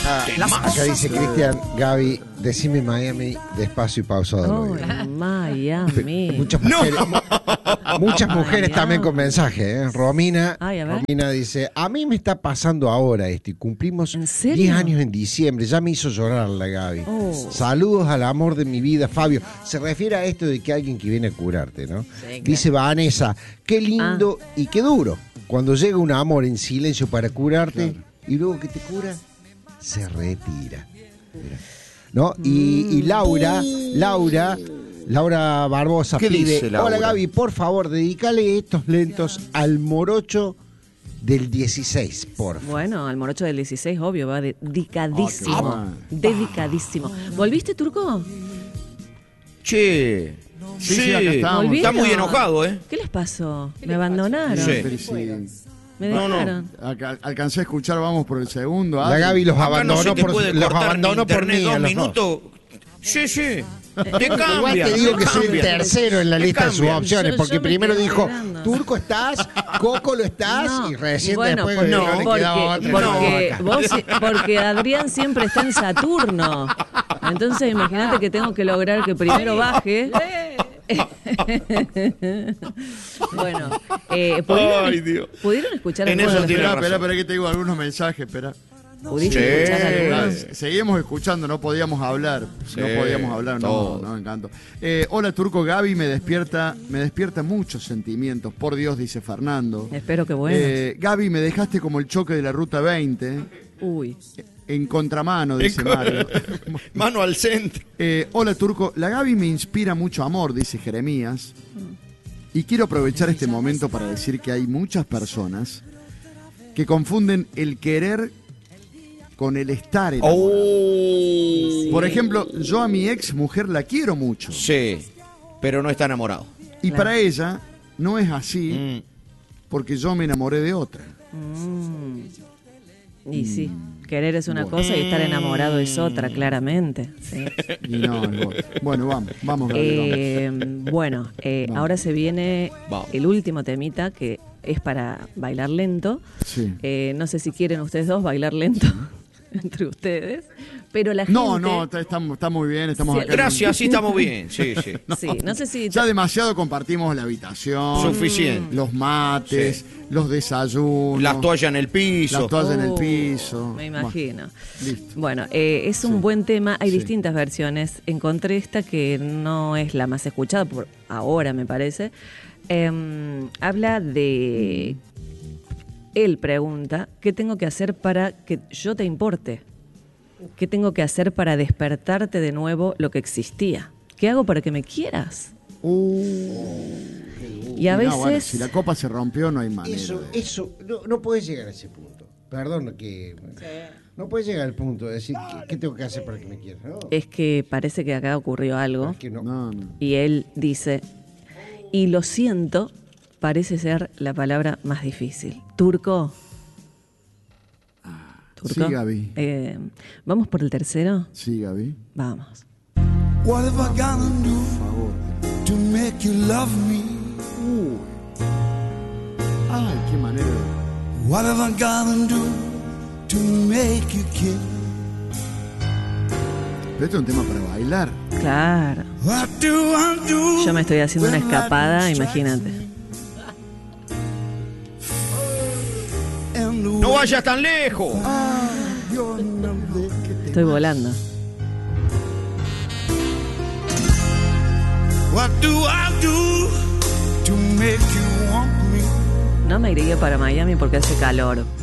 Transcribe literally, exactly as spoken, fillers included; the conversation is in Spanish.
Ah, acá dice Cristian, Gaby, decime Miami despacio y pausado. Oh, Miami. Muchas mujeres, no. muchas mujeres también con mensaje. ¿eh? Romina, Ay, a ver. Romina dice, a mí me está pasando ahora esto y cumplimos ¿En serio? diez años en diciembre. Ya me hizo llorar la Gaby. Oh. Saludos al amor de mi vida, Fabio. Se refiere a esto de que alguien que viene a curarte, ¿no? Sí, claro. Dice Vanessa, qué lindo Ah. y qué duro. Cuando llega un amor en silencio para curarte, claro, y luego que te cura, se retira. Mira. ¿No? Y, y Laura, Laura, Laura Barbosa ¿Qué pide, dice Laura? hola Gaby, por favor, dedícale estos lentos al morocho del dieciséis, por favor. Bueno, al morocho del dieciséis, obvio, va dedicadísimo. Ah, Dedicadísimo. ¿Volviste, Turco? Che. Sí, sí, acá estamos. ¿Volvieron? Está muy enojado, ¿eh? ¿Qué les pasó? ¿Me abandonaron? Sí. Pero sí. ¿Me No, no. dejaron? Acá- alcancé a escuchar, vamos por el segundo. La Adri. Gaby los Acá abandonó no se te por, puede los cortar abandonó ni por internet mí. a dos los minutos. Sí, sí. Te cambia. Igual te digo te que soy el cambia. tercero en la Te lista de sus cambia. opciones, Yo- porque yo me primero quedé dijo, esperando. Turco estás, Coco lo estás, No. y recién Bueno, después porque, no, le porque, quedaba otra. porque, No, vos si- porque Adrián siempre está en Saturno. Entonces imagínate que tengo que lograr que primero baje. Bueno, eh, ¿pudieron, Ay, Dios. ¿pudieron escuchar En alguno eso de los- tiene Espera, razón. espera, espera que te digo algunos mensajes, espera. ¿Pudiste Sí. escuchar Ah, algunos? seguimos escuchando, no podíamos hablar. Sí, no podíamos hablar, no, todo. no, me encantó. Eh, hola Turco, Gaby me despierta, me despierta muchos sentimientos. Por Dios, dice Fernando. Espero que bueno. Eh, Gaby, me dejaste como el choque de la ruta veinte. Uy. En contramano, dice Mario. Mano al centro. Eh, hola Turco, la Gaby me inspira mucho amor, dice Jeremías. Y quiero aprovechar este momento para decir que hay muchas personas que confunden el querer con el estar enamorado. Oh. Por ejemplo, yo a mi ex mujer la quiero mucho. Sí, pero no está enamorado. Y Claro. para ella no es así Mm. porque yo me enamoré de otra. Mm. Y sí, querer es una cosa y estar enamorado es otra, claramente. Sí. Y no, es otra. Bueno, vamos, vamos, Gaby, vamos. Eh, bueno, eh, Vamos. ahora se viene Vamos. el último temita que es para bailar lento. Sí. Eh, no sé si quieren ustedes dos bailar lento entre ustedes, pero la gente... No, no, está, está- está muy bien, estamos Sí, acá. Gracias, sí estamos bien. Sí, sí. Sí, no sé si... Ya demasiado compartimos la habitación, Suficiente. los mates, Sí. los desayunos, Las toallas en el piso. las toallas en el Oh, piso. Me imagino. Bueno, listo. Bueno, eh, es un Sí. buen tema. Hay Sí. distintas versiones. Encontré esta que no es la más escuchada por ahora, me parece. Em, habla de... Él pregunta, ¿qué tengo que hacer para que yo te importe? ¿Qué tengo que hacer para despertarte de nuevo lo que existía? ¿Qué hago para que me quieras? Y a No, veces... bueno, si la copa se rompió, no hay manera. Eso, de- eso, no, no puedes llegar a ese punto. Perdón que... No puedes llegar al punto de decir, ¿qué, qué tengo que hacer para que me quieras? No, Es que parece que acá ocurrió algo. es que no. No, no. Y él dice, y lo siento, parece ser la palabra más difícil. Turco. Turco. Sí, Gaby. Eh, ¿Vamos por el tercero? Sí, Gaby. Vamos. What have I gotta do Por favor. to make you love me? Uh. Ay, qué manera. What have I gotta do to make you care? Pero este es un tema para bailar. Claro. What do I do? Yo me estoy haciendo una when escapada, life strikes imagínate. me? And the No way vayas tan lejos. you're lovely. Estoy volando. What do I do to make you want me? No me iría para Miami porque hace calor.